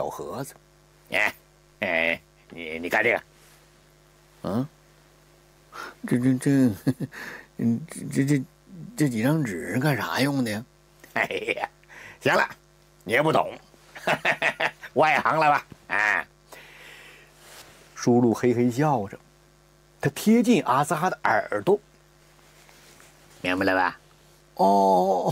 小盒子。你看这个，这几张纸干啥用的呀？哎呀，行了，你也不懂，外行了吧？啊！舒露嘿嘿笑着，他贴近阿斯哈的耳朵，明白了吧？哦，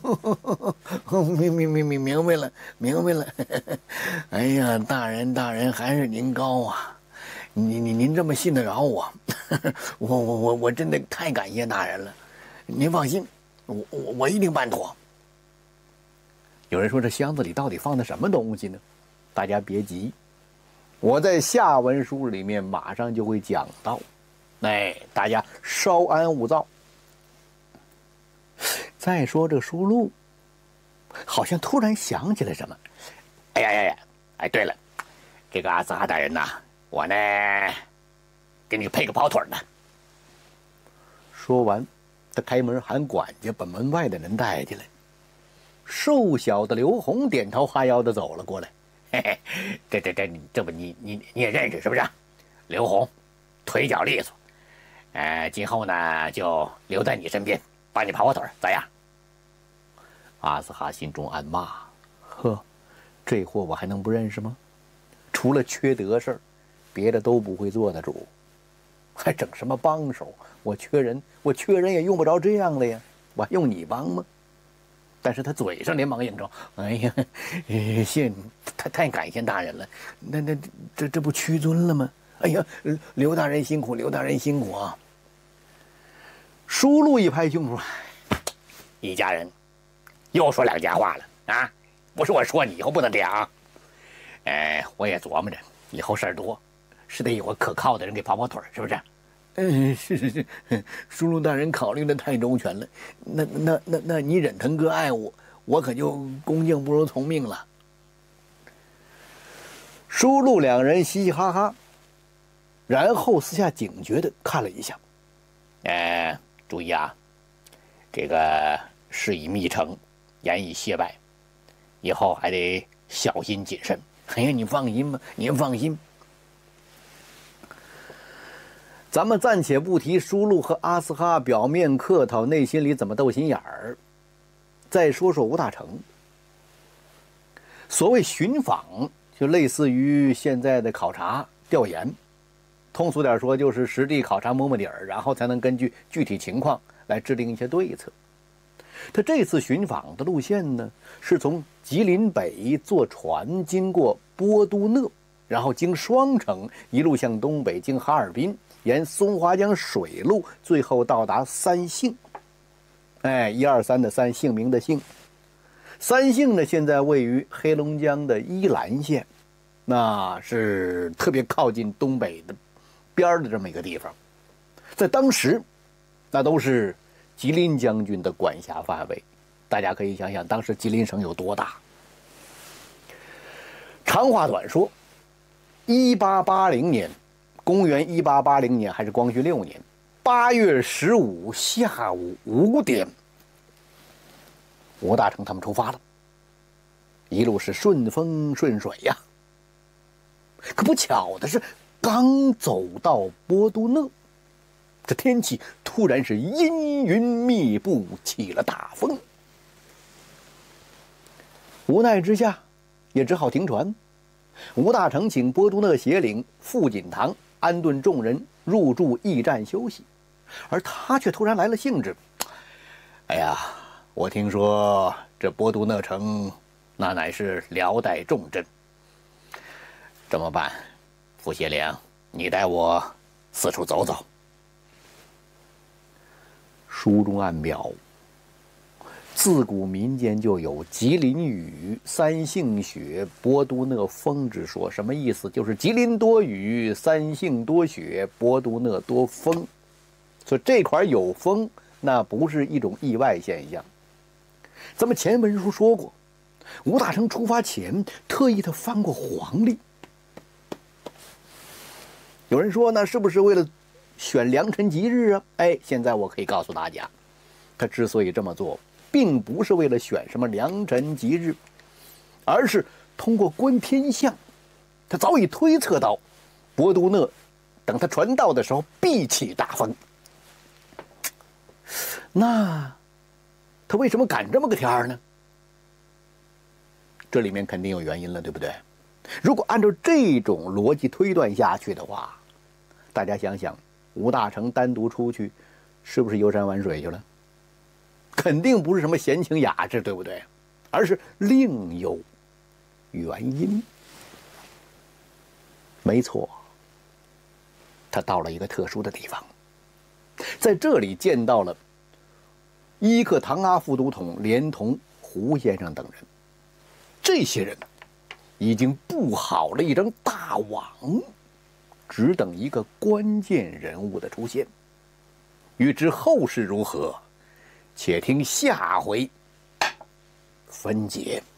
明白了，明白了。哎呀，大人，还是您高啊！您这么信得着我，我真的太感谢大人了。您放心，我一定办妥。有人说这箱子里到底放的什么东西呢？大家别急，我在下文书里面马上就会讲到。哎，大家稍安勿躁。再说这个舒露，好像突然想起来什么。哎，对了，这个阿斯哈大人呐，我呢给你配个跑腿呢。说完，他开门喊管家把门外的人带进来。瘦小的刘洪点头哈腰的走了过来。嘿，这不你也认识是不是？刘洪，腿脚利索，今后呢就留在你身边，帮你跑腿，咋样？阿斯哈心中暗骂：呵，这货我还能不认识吗？除了缺德事儿，别的都不会做的主，还整什么帮手？我缺人也用不着这样的呀，我还用你帮吗？但是他嘴上连忙应承：哎呀，谢你，太感谢大人了。那这不屈尊了吗？哎呀，刘大人辛苦，刘大人辛苦啊！舒露一拍胸脯：一家人又说两家话了啊！不是我说你以后不能这样啊！我也琢磨着，以后事儿多，是得有个可靠的人给跑腿，是不是？是，舒露大人考虑的太周全了。那你忍腾哥爱我，我可就恭敬不如从命了。舒露两人嘻嘻哈哈，然后私下警觉的看了一下。注意啊，这个事已密成，言已谢拜，以后还得小心谨慎。哎呀，你放心吧，您放心。咱们暂且不提舒露和阿斯哈表面客套，内心里怎么斗心眼儿。再说说吴大成。所谓寻访，就类似于现在的考察调研，通俗点说就是实地考察摸摸底儿，然后才能根据具体情况来制定一些对策。他这次寻访的路线呢，是从吉林北坐船经过波都讷，然后经双城一路向东北，经哈尔滨，沿松花江水路，最后到达三姓。1、2、3的3，姓名的姓。三姓呢，现在位于黑龙江的依兰县，那是特别靠近东北的边的这么一个地方。在当时，那都是吉林将军的管辖范围。大家可以想想，当时吉林省有多大。长话短说，1880年，公元1880年还是光绪6年8月15下午5点，吴大成他们出发了，一路是顺风顺水呀。可不巧的是，刚走到波都讷，这天气突然是阴云密布，起了大风。无奈之下，也只好停船。吴大成请波都讷协领傅锦堂安顿众人入住驿站休息，而他却突然来了兴致。哎呀，我听说这波都讷城那乃是辽代重镇，怎么办？傅协领，你带我四处走走。书中暗表，自古民间就有吉林雨、三姓雪、波都讷风之说。什么意思？就是吉林多雨，三姓多雪，波都讷多风。所以这块有风，那不是一种意外现象。咱们前文书说过，吴大成出发前特意的翻过黄历。有人说呢，是不是为了选良辰吉日啊？现在我可以告诉大家，他之所以这么做，并不是为了选什么良辰吉日，而是通过观天象，他早已推测到伯都讷等他传道的时候必起大风。那他为什么赶这么个天儿呢？这里面肯定有原因了，对不对？如果按照这种逻辑推断下去的话，大家想想，吴大成单独出去，是不是游山玩水去了？肯定不是什么闲情雅致，对不对？而是另有原因。没错，他到了一个特殊的地方，在这里见到了伊克唐阿副都统连同胡先生等人。这些人已经布好了一张大网，只等一个关键人物的出现。欲知后事如何，且听下回分解。